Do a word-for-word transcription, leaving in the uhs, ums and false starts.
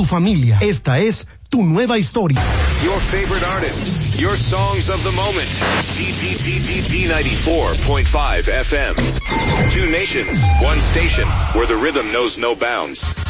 tu familia. Esta es tu nueva historia. Your favorite artists, your songs of the moment. D ninety-four point five F M. Two nations, one station, where the rhythm knows no bounds.